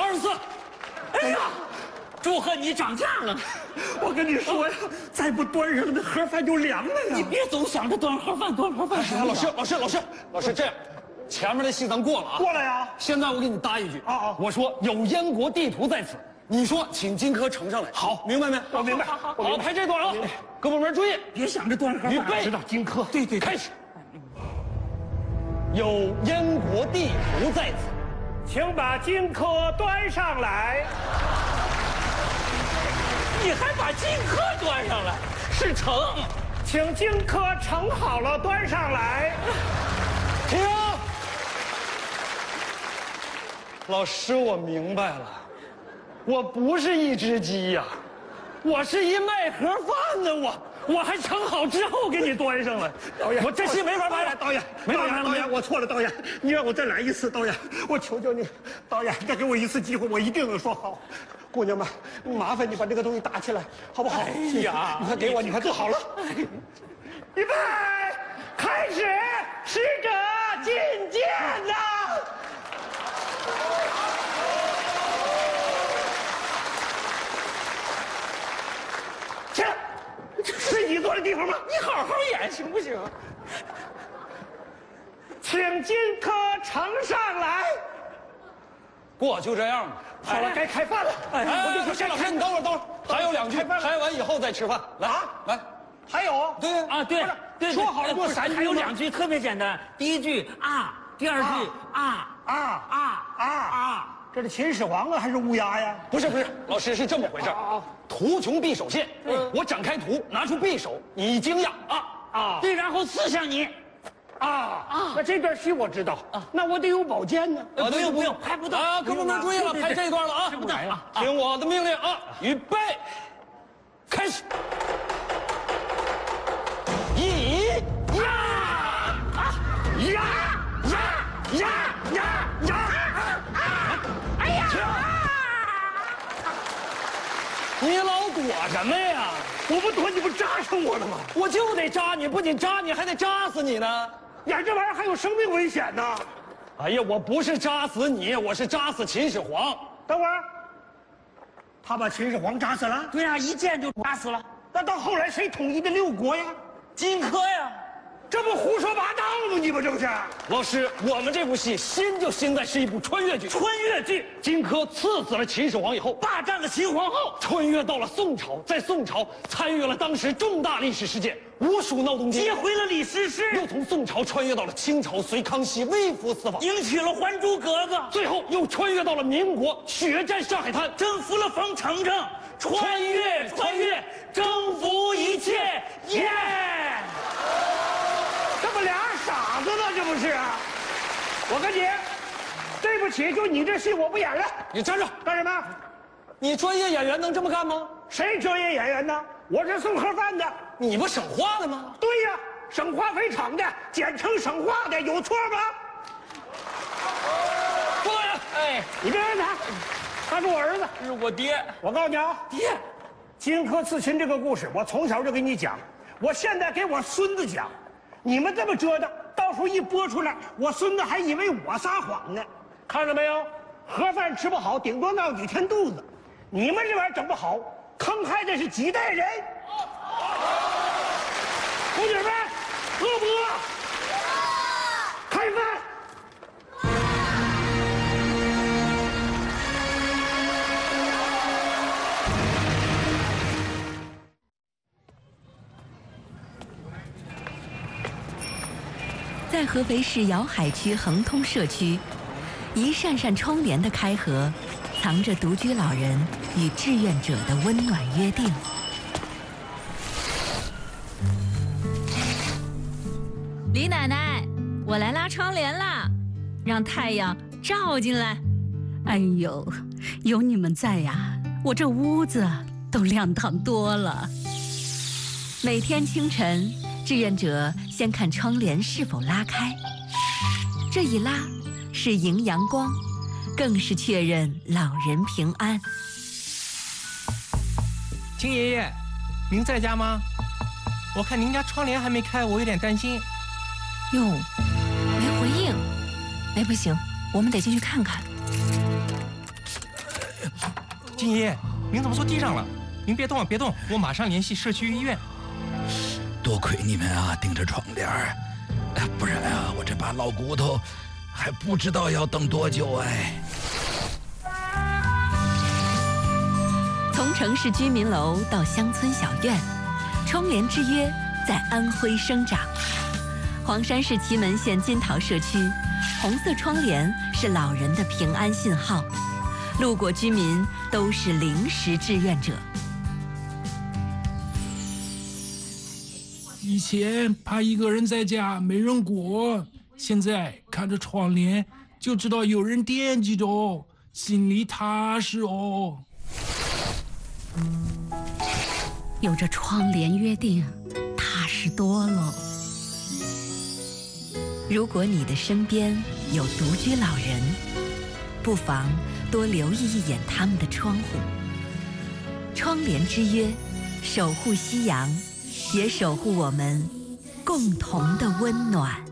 24。哎呀，祝贺你涨价了！ 我跟你说呀，再不端上那盒饭就凉了呀！ 你别总想着端盒饭，端盒饭。 哎，老师，这样，前面的戏咱过了啊。 过了呀。 现在我给你搭一句啊， 我说有燕国地图在此，你说请荆轲呈上来。好，明白没？ 我明白。 好，拍这段啊！各部门注意， 别想着端盒饭。 预备， 知道荆轲。 对， 开始。有燕国地图在此， 请把荆轲端上来。 你还把荆轲端上来？是盛， 请荆轲盛好了端上来。 停！老师，我明白了，我不是一只鸡呀，我是一卖盒饭的，我还盛好之后给你端上来。 导演， 我这戏没法拍了。 导演，导演，我错了，导演，你让我再来一次，导演，我求求你，导演，再给我一次机会，我一定能说好。姑娘们，麻烦你把这个东西打起来，好不好？ 哎呀， 你快给我，你快坐好了。预备，开始，使者觐见呐！起来，是你坐的地方吗？ 你好好演行不行？ 请荆轲呈上来。 过就这样吧。 好了，该开饭了。 我就说，谢老师，你等会儿，还有2句，拍完以后再吃饭。来，来， 还有？ 对啊，对， 说好了给我3句吗？ 还有2句特别简单，第1句啊，第2句啊， 这是秦始皇啊，还是乌鸦呀？ 不是，老师是这么回事。图穷匕首现，我展开图，拿出匕首，你惊讶对，然后刺向你。 那这段戏我知道那我得有宝剑呢。 不用，拍不到啊！各部门注意了，拍这一段了啊！ 拍不到啊！ 听我的命令啊！预备，开始。你老躲什么呀？ 我不躲，你不扎上我了吗？ 我就得扎你，不仅扎你，还得扎死你呢。 演这玩意儿还有生命危险呢。 哎呀，我不是扎死你，我是扎死秦始皇。 等会儿，他把秦始皇扎死了？ 对呀，一剑就扎死了。 那到后来谁统一的6国呀？ 荆轲呀。 这不胡说八道吗？你们这不是？ 老师，我们这部戏新就新在是一部穿越剧。 穿越剧， 荆轲刺死了秦始皇以后， 霸占了秦皇后， 穿越到了宋朝，在宋朝参与了当时重大历史事件，无数闹东京， 接回了李师师， 又从宋朝穿越到了清朝，随康熙微服私访， 迎娶了《还珠格格》， 最后又穿越到了民国，血战上海滩， 征服了冯程程，穿越，征服一切，耶！ 这不俩傻子吗？这不是？我跟你，对不起，就你这戏我不演了。 你站着， 干什么？ 你专业演员能这么干吗？ 谁专业演员呢？我是送盒饭的。 你不省话的吗？ 对呀，省化肥厂的，简称省化的，有错吗？ 不能人， 哎， 你别问他，他是我儿子， 是我爹。 我告诉你啊， 爹， 荆轲刺秦这个故事，我从小就给你讲，我现在给我孙子讲。你们这么折腾，到时候一播出来，我孙子还以为我撒谎呢。看着没有，盒饭吃不好，顶多闹几天肚子。你们这玩意儿整不好，坑害的是几代人。妇女们，饿不饿？开饭。 在合肥市瑶海区恒通社区，一扇扇窗帘的开合，藏着独居老人与志愿者的温暖约定。李奶奶，我来拉窗帘啦，让太阳照进来。 哎呦，有你们在呀，我这屋子都亮堂多了。 每天清晨，志愿者先看窗帘是否拉开，这一拉是迎阳光，更是确认老人平安。 金爷爷，您在家吗？我看您家窗帘还没开，我有点担心。 哟，没回应。哎，不行，我们得进去看看。 金爷，您怎么坐地上了？您别动啊，别动，我马上联系社区医院。 多亏你们啊，盯着窗帘儿，不然啊，我这把老骨头还不知道要等多久哎。 从城市居民楼到乡村小院，窗帘之约在安徽生长。黄山市祁门县金桃社区，红色窗帘是老人的平安信号，路过居民都是临时志愿者。 以前怕一个人在家没人过，现在看着窗帘就知道有人惦记着，心里踏实哦。 有着窗帘约定，踏实多喽。 如果你的身边有独居老人，不妨多留意一眼他们的窗户。窗帘之约，守护夕阳，也守护我们共同的温暖。